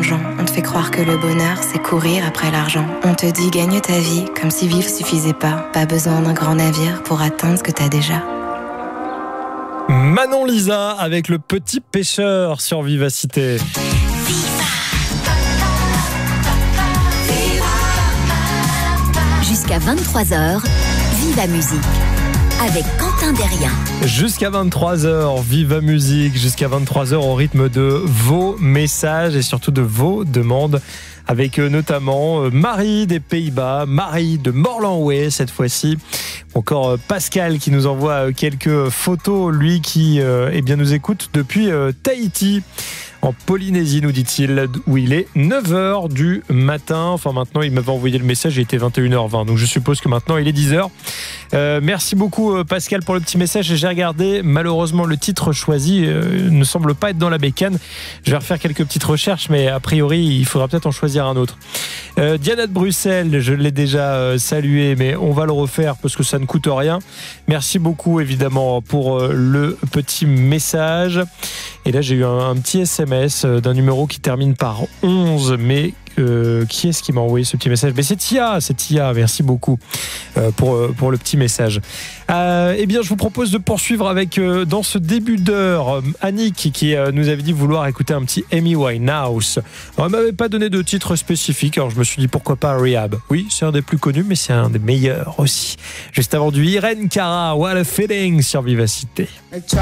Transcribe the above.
plongeant. On te fait croire que le bonheur, c'est courir après l'argent. On te dit gagne ta vie, comme si vivre suffisait pas. Pas besoin d'un grand navire pour atteindre ce que t'as déjà. Manon Lisa avec Le Petit Pêcheur sur Vivacité. Jusqu'à 23h, Viva Musique avec Quentin Derrien. Jusqu'à 23h, Viva Musique, jusqu'à 23h au rythme de vos messages et surtout de vos demandes. Avec notamment Marie des Pays-Bas, Marie de Morlanway cette fois-ci. Encore Pascal qui nous envoie quelques photos, lui qui nous écoute depuis Tahiti. En Polynésie, nous dit-il, où il est 9h du matin. Enfin, maintenant, il m'avait envoyé le message, il était 21h20. Donc, je suppose que maintenant, il est 10h. Merci beaucoup, Pascal, pour le petit message. J'ai regardé, malheureusement, le titre choisi ne semble pas être dans la bécane. Je vais refaire quelques petites recherches, mais a priori, il faudra peut-être en choisir un autre. Diana de Bruxelles, je l'ai déjà salué, mais on va le refaire parce que ça ne coûte rien. Merci beaucoup, évidemment, pour le petit message. Et là, j'ai eu un petit SMS d'un numéro qui termine par 11, mais qui est-ce qui m'a envoyé ce petit message? Mais c'est Tia, merci beaucoup pour le petit message. Eh bien, je vous propose de poursuivre avec, dans ce début d'heure, Annick qui nous avait dit vouloir écouter un petit Amy Winehouse. Alors, elle m'avait pas donné de titre spécifique, alors je me suis dit pourquoi pas Rehab. Oui, c'est un des plus connus, mais c'est un des meilleurs aussi. Juste avant du Irene Cara, What a Feeling sur Vivacité.